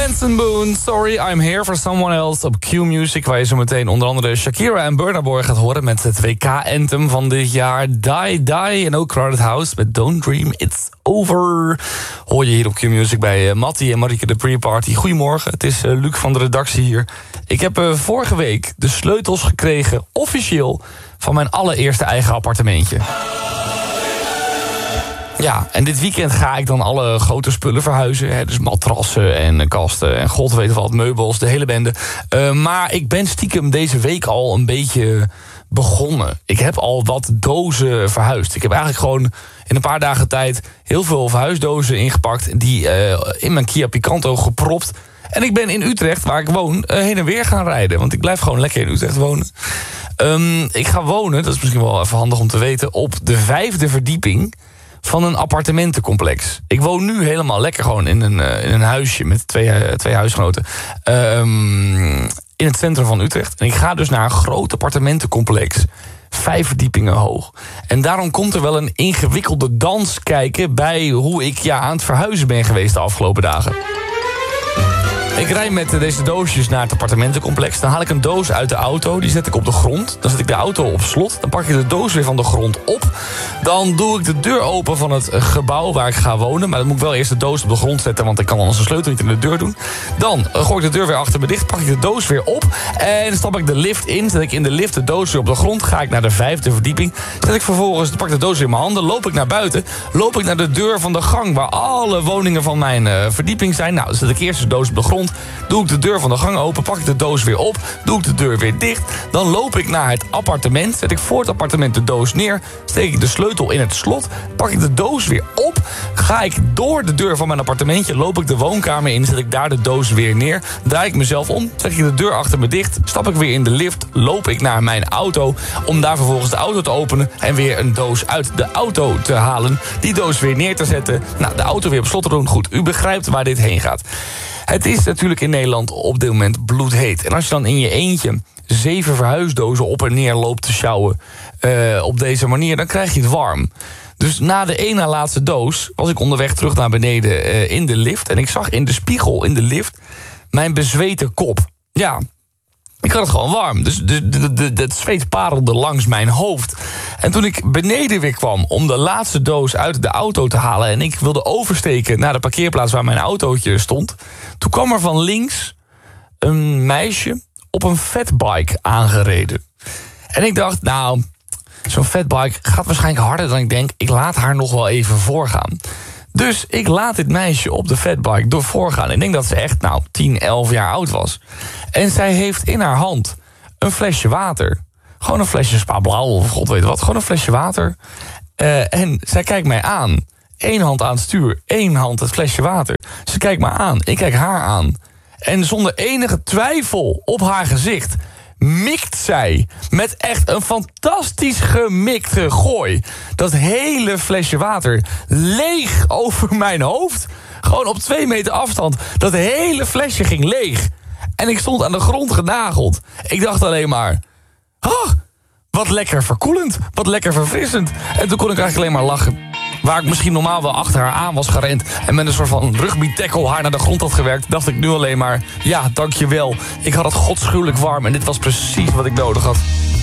Benson Boone, Sorry I'm Here for Someone Else op Q-Music, waar je zo meteen onder andere Shakira en Burna Boy gaat horen met het WK-anthem van dit jaar, Die Die. En ook Crowded House met Don't Dream It's Over. Hoor je hier op Q-Music bij Mattie en Marieke de Pre-Party. Goedemorgen, het is Luc van de redactie hier. Ik heb vorige week de sleutels gekregen, officieel, van mijn allereerste eigen appartementje. Ja, en dit weekend ga ik dan alle grote spullen verhuizen. Hè, dus matrassen en kasten en god weet wat, meubels, de hele bende. Maar ik ben stiekem deze week al een beetje begonnen. Ik heb al wat dozen verhuisd. Ik heb eigenlijk gewoon in een paar dagen tijd heel veel verhuisdozen ingepakt, die in mijn Kia Picanto gepropt. En ik ben in Utrecht, waar ik woon, heen en weer gaan rijden. Want ik blijf gewoon lekker in Utrecht wonen. Ik ga wonen, dat is misschien wel even handig om te weten, op de 5e verdieping van een appartementencomplex. Ik woon nu helemaal lekker gewoon in een huisje met twee huisgenoten. In het centrum van Utrecht. En ik ga dus naar een groot appartementencomplex. 5 verdiepingen hoog. En daarom komt er wel een ingewikkelde dans kijken bij hoe ik aan het verhuizen ben geweest de afgelopen dagen. Ik rijd met deze doosjes naar het appartementencomplex. Dan haal ik een doos uit de auto, die zet ik op de grond. Dan zet ik de auto op slot. Dan pak ik de doos weer van de grond op. Dan doe ik de deur open van het gebouw waar ik ga wonen. Maar dan moet ik wel eerst de doos op de grond zetten, want ik kan anders de sleutel niet in de deur doen. Dan gooi ik de deur weer achter me dicht, pak ik de doos weer op. En dan stap ik de lift in. Zet ik in de lift de doos weer op de grond. Ga ik naar de 5e verdieping. Zet ik vervolgens, pak ik de doos weer in mijn handen. Loop ik naar buiten. Loop ik naar de deur van de gang waar alle woningen van mijn verdieping zijn. Nou, dan zet ik eerst de doos op de grond. Doe ik de deur van de gang open, pak ik de doos weer op, doe ik de deur weer dicht. Dan loop ik naar het appartement, zet ik voor het appartement de doos neer, steek ik de sleutel in het slot, pak ik de doos weer op, ga ik door de deur van mijn appartementje, loop ik de woonkamer in, zet ik daar de doos weer neer, draai ik mezelf om, trek ik de deur achter me dicht, stap ik weer in de lift, loop ik naar mijn auto, om daar vervolgens de auto te openen en weer een doos uit de auto te halen, die doos weer neer te zetten, nou, de auto weer op slot te doen. Goed, u begrijpt waar dit heen gaat. Het is natuurlijk in Nederland op dit moment bloedheet. En als je dan in je eentje 7 verhuisdozen op en neer loopt te sjouwen op deze manier, dan krijg je het warm. Dus na de ene laatste doos was ik onderweg terug naar beneden in de lift. En ik zag in de spiegel in de lift mijn bezweten kop. Ja, ik had het gewoon warm. Dus het zweet parelde langs mijn hoofd. En toen ik beneden weer kwam om de laatste doos uit de auto te halen en ik wilde oversteken naar de parkeerplaats waar mijn autootje stond, toen kwam er van links een meisje op een fatbike aangereden. En ik dacht, nou, zo'n fatbike gaat waarschijnlijk harder dan ik denk. Ik laat haar nog wel even voorgaan. Dus ik laat dit meisje op de fatbike door voorgaan. Ik denk dat ze echt 10, 11 jaar oud was. En zij heeft in haar hand een flesje water. Gewoon een flesje Spa Blauw of god weet wat. Gewoon een flesje water. En zij kijkt mij aan. 1 hand aan het stuur, 1 hand het flesje water. Ze kijkt me aan, ik kijk haar aan. En zonder enige twijfel op haar gezicht mikt zij met echt een fantastisch gemikte gooi dat hele flesje water leeg over mijn hoofd. Gewoon op 2 meter afstand. Dat hele flesje ging leeg. En ik stond aan de grond genageld. Ik dacht alleen maar, wat lekker verkoelend, wat lekker verfrissend. En toen kon ik eigenlijk alleen maar lachen. Waar ik misschien normaal wel achter haar aan was gerend en met een soort van rugby-tackle haar naar de grond had gewerkt, dacht ik nu alleen maar, ja, dankjewel. Ik had het godschuwelijk warm en dit was precies wat ik nodig had.